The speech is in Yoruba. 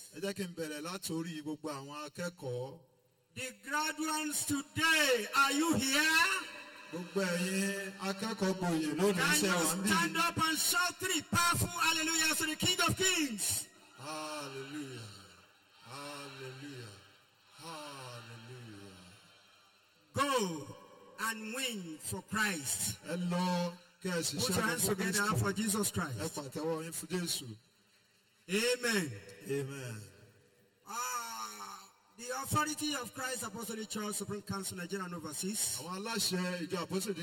Ẹ jẹ́ kí n bẹ̀rẹ̀ látorí gbogbo àwọn akẹ́kọ̀ọ́. The graduates today, are you here? Gbogbo ẹ̀yin akẹ́kọ̀ọ́ gboyè lónìí Can ṣe wà ń you bí. stand up and shout 3 powerful hallelujahs to the King of Kings? Hallelujah. Hallelujah. Hallelujah. Go and win for Christ. Ẹ lọ kí ẹ sì Put your hands ṣẹ́gun fún together Kristi. for Jesus Ẹ Christ. pàtẹ́wọ́ yín fún Jésù. Amen. Amen. The authority of Christ Apostolic Church Supreme Council Nigeria and overseas. Àwọn aláṣẹ ìjọ àpọ́sẹ̀lẹ̀